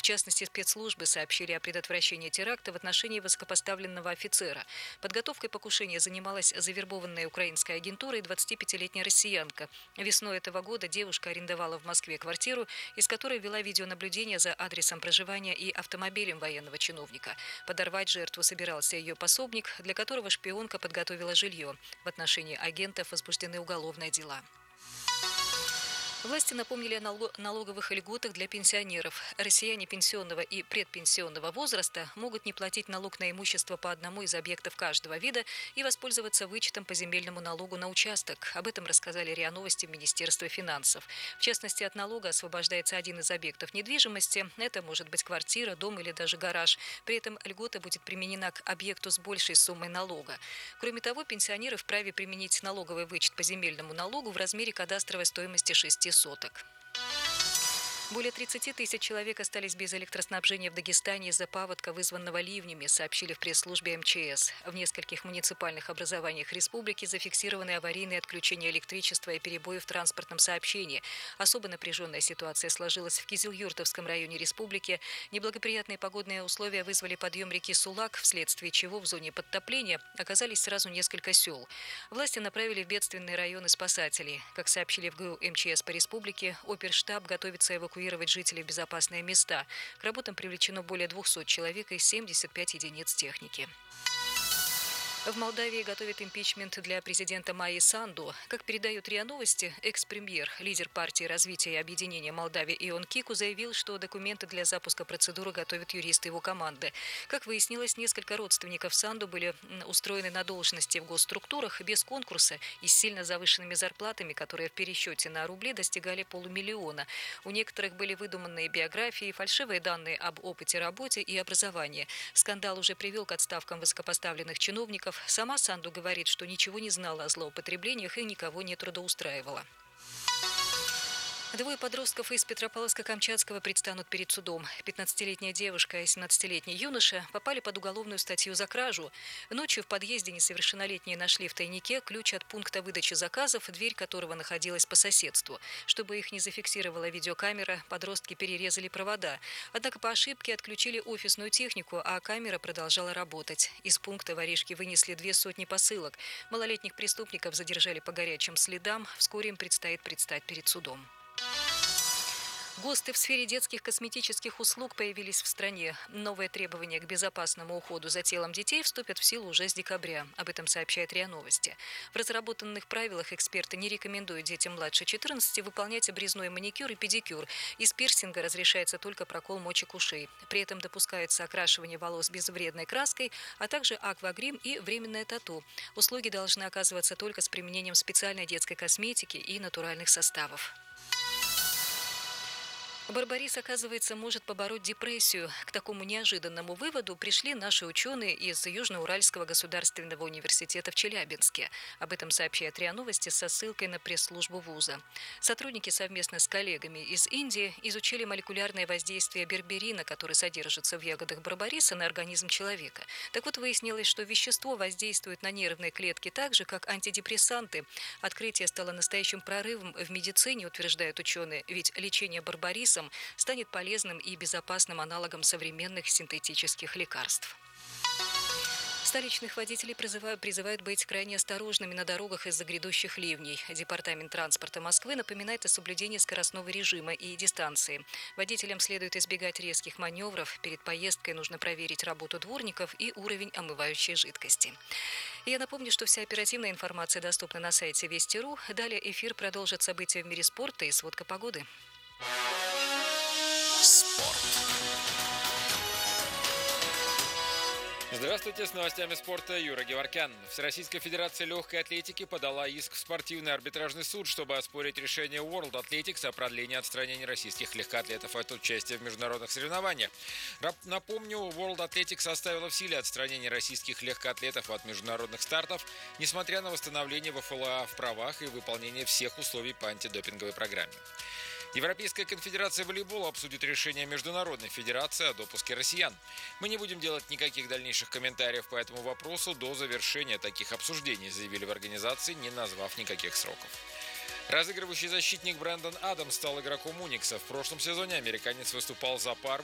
частности, спецслужбы сообщили о предотвращении теракта в отношении высокопоставленного офицера. Подготовкой покушения занималась завербованная украинской агентурой 25-летняя россиянка. Весной этого года девушка арендовала в Москве квартиру, из которой вела видеонаблюдение за адресом проживания и автомобилем военного чиновника. Подорвать жертву собирался ее пособник, для которого шпионка подготовила жилье. В отношении агентов возбуждены уголовные дела. Власти напомнили о налоговых льготах для пенсионеров. Россияне пенсионного и предпенсионного возраста могут не платить налог на имущество по одному из объектов каждого вида и воспользоваться вычетом по земельному налогу на участок. Об этом рассказали РИА Новости в Министерстве финансов. В частности, от налога освобождается один из объектов недвижимости. Это может быть квартира, дом или даже гараж. При этом льгота будет применена к объекту с большей суммой налога. Кроме того, пенсионеры вправе применить налоговый вычет по земельному налогу в размере кадастровой стоимости 6 соток. Более 30 тысяч человек остались без электроснабжения в Дагестане из-за паводка, вызванного ливнями, сообщили в пресс-службе МЧС. В нескольких муниципальных образованиях республики зафиксированы аварийные отключения электричества и перебои в транспортном сообщении. Особо напряженная ситуация сложилась в Кизилюртовском районе республики. Неблагоприятные погодные условия вызвали подъем реки Сулак, вследствие чего в зоне подтопления оказались сразу несколько сел. Власти направили в бедственные районы спасателей. Как сообщили в ГУ МЧС по республике, оперштаб готовится эвакуировать жителей в безопасные места. К работам привлечено более 200 человек и 75 единиц техники. В Молдавии готовят импичмент для президента Майи Санду. Как передают РИА Новости, экс-премьер, лидер партии развития и объединения Молдавии Ион Кику заявил, что документы для запуска процедуры готовят юристы его команды. Как выяснилось, несколько родственников Санду были устроены на должности в госструктурах без конкурса и с сильно завышенными зарплатами, которые в пересчете на рубли достигали полумиллиона. У некоторых были выдуманные биографии, фальшивые данные об опыте работе и образовании. Скандал уже привел к отставкам высокопоставленных чиновников. Сама Санду говорит, что ничего не знала о злоупотреблениях и никого не трудоустраивала. Двое подростков из Петропавловска-Камчатского предстанут перед судом. 15-летняя девушка и 17-летний юноша попали под уголовную статью за кражу. Ночью в подъезде несовершеннолетние нашли в тайнике ключ от пункта выдачи заказов, дверь которого находилась по соседству. Чтобы их не зафиксировала видеокамера, подростки перерезали провода. Однако по ошибке отключили офисную технику, а камера продолжала работать. Из пункта воришки вынесли 200 посылок. Малолетних преступников задержали по горячим следам. Вскоре им предстоит предстать перед судом. ГОСТы в сфере детских косметических услуг появились в стране. Новые требования к безопасному уходу за телом детей вступят в силу уже с декабря. Об этом сообщает РИА Новости. В разработанных правилах эксперты не рекомендуют детям младше 14 выполнять обрезной маникюр и педикюр. Из пирсинга разрешается только прокол мочек ушей. При этом допускается окрашивание волос безвредной краской, а также аквагрим и временное тату. Услуги должны оказываться только с применением специальной детской косметики и натуральных составов. Барбарис, оказывается, может побороть депрессию. К такому неожиданному выводу пришли наши ученые из Южноуральского государственного университета в Челябинске. Об этом сообщает РИА Новости со ссылкой на пресс-службу вуза. Сотрудники совместно с коллегами из Индии изучили молекулярное воздействие берберина, который содержится в ягодах барбариса, на организм человека. Так вот, выяснилось, что вещество воздействует на нервные клетки так же, как антидепрессанты. Открытие стало настоящим прорывом в медицине, утверждают ученые, ведь лечение барбарисом станет полезным и безопасным аналогом современных синтетических лекарств. Столичных водителей призывают быть крайне осторожными на дорогах из-за грядущих ливней. Департамент транспорта Москвы напоминает о соблюдении скоростного режима и дистанции. Водителям следует избегать резких маневров. Перед поездкой нужно проверить работу дворников и уровень омывающей жидкости. Я напомню, что вся оперативная информация доступна на сайте Вести.ру. Далее эфир продолжит события в мире спорта и сводка погоды. Спорт. Здравствуйте, с новостями спорта Юра Геворкян. Всероссийская федерация легкой атлетики подала иск в спортивный арбитражный суд, чтобы оспорить решение World Athletics о продлении отстранения российских легкоатлетов от участия в международных соревнованиях. Напомню, World Athletics оставила в силе отстранение российских легкоатлетов от международных стартов, несмотря на восстановление ВФЛА в правах и выполнение всех условий по антидопинговой программе. Европейская конфедерация волейбола обсудит решение Международной федерации о допуске россиян. Мы не будем делать никаких дальнейших комментариев по этому вопросу до завершения таких обсуждений, заявили в организации, не назвав никаких сроков. Разыгрывающий защитник Брэндон Адамс стал игроком Уникса. В прошлом сезоне американец выступал за Парму